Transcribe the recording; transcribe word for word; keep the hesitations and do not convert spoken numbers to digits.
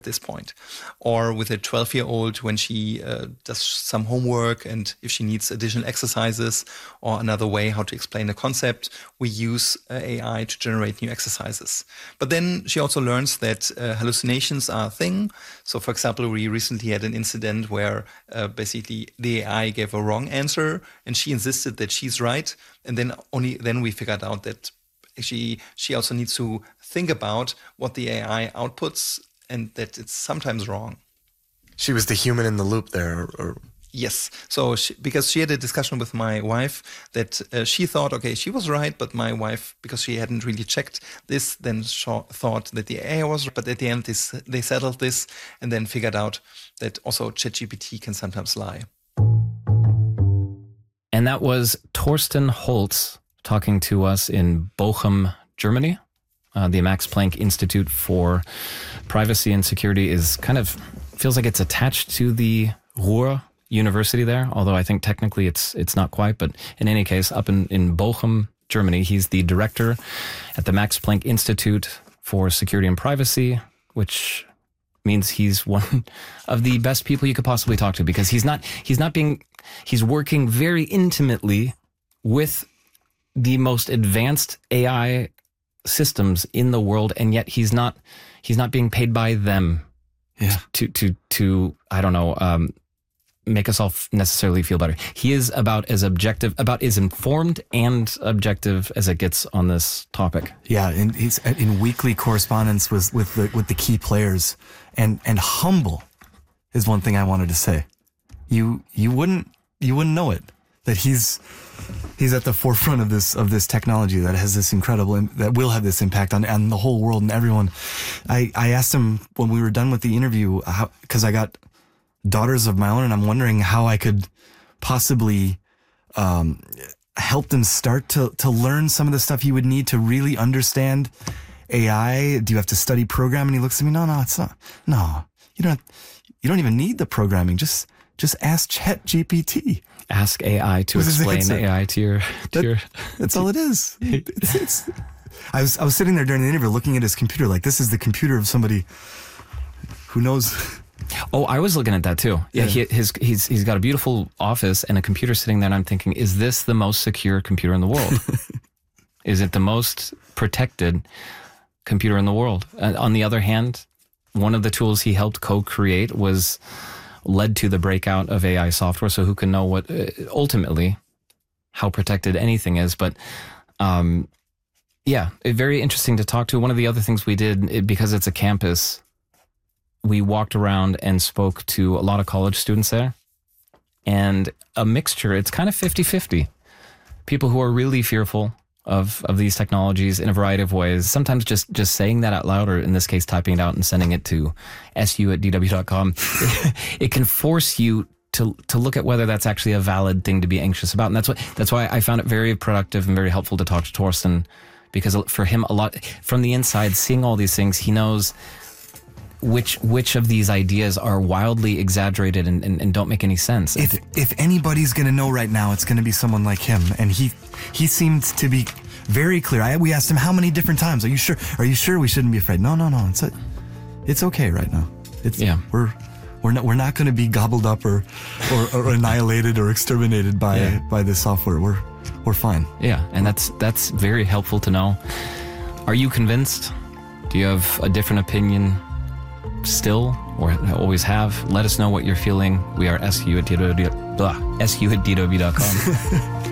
this point. Or with a twelve-year-old when she uh, does some homework and if she needs additional exercises or another way how to explain a concept, we use uh, A I to generate new exercises. But then she also learns that uh, hallucinations are a thing. So, for example, we recently had an incident where uh, basically the A I gave a wrong answer and she insisted that she's right. And then only then we figured out that she, she also needs to think about what the A I outputs and that it's sometimes wrong. She was the human in the loop there. Or, or... Yes. So she, because she had a discussion with my wife that uh, she thought, okay, she was right, but my wife, because she hadn't really checked this, then sh- thought that the A I was right. But at the end, this, they settled this and then figured out that also ChatGPT can sometimes lie. And that was Thorsten Holz talking to us in Bochum, Germany. Uh, the Max Planck Institute for Privacy and Security is kind of, feels like it's attached to the Ruhr University there, although I think technically it's it's not quite. But in any case, up in, in Bochum, Germany, he's the director at the Max Planck Institute for Security and Privacy, which means he's one of the best people you could possibly talk to, because he's not he's not being he's working very intimately with the most advanced A I systems in the world, and yet he's not he's not being paid by them yeah. to to to I don't know um, make us all necessarily feel better. He is about as objective, about as informed and objective as it gets on this topic. Yeah, and he's in weekly correspondence with with the with the key players, and and humble is one thing I wanted to say. You you wouldn't you wouldn't know it that he's. He's at the forefront of this of this technology that has this incredible that will have this impact on, on the whole world and everyone. I, I asked him when we were done with the interview, because I got daughters of my own, and I'm wondering how I could possibly um, help them start to to learn some of the stuff you would need to really understand A I. Do you have to study programming? And he looks at me, no, no, it's not. No, you don't. You don't even need the programming. Just just ask ChatGPT. Ask A I to explain A I to your to that, your. That's all it is. It's, it's, I was I was sitting there during the interview, looking at his computer, like this is the computer of somebody who knows. Oh, I was looking at that too. Yeah, yeah. He, his he's he's got a beautiful office and a computer sitting there, and I'm thinking, is this the most secure computer in the world? Is it the most protected computer in the world? And on the other hand, one of the tools he helped co-create was. Led to the breakout of A I software. So who can know what uh, ultimately how protected anything is? But um, yeah, it, very interesting to talk to. One of the other things we did, it, because it's a campus, we walked around and spoke to a lot of college students there, and a mixture. It's kind of fifty-fifty. People who are really fearful of of these technologies in a variety of ways. Sometimes just just saying that out loud, or in this case, typing it out and sending it to S U at D W dot com, it, it can force you to to look at whether that's actually a valid thing to be anxious about. And that's what that's why I found it very productive and very helpful to talk to Thorsten, because for him, a lot from the inside, seeing all these things, he knows which which of these ideas are wildly exaggerated and, and, and don't make any sense. If if anybody's going to know right now, it's going to be someone like him. And he he seemed to be very clear. I, we asked him how many different times. Are you sure? Are you sure we shouldn't be afraid? No, no, no. It's a, it's okay right now. It's yeah. We're we're not we're not going to be gobbled up or, or or annihilated or exterminated by yeah. by this software. We're we're fine. Yeah, and that's that's very helpful to know. Are you convinced? Do you have a different opinion? Still, or always have? Let us know what you're feeling. We are S U at D W dot com.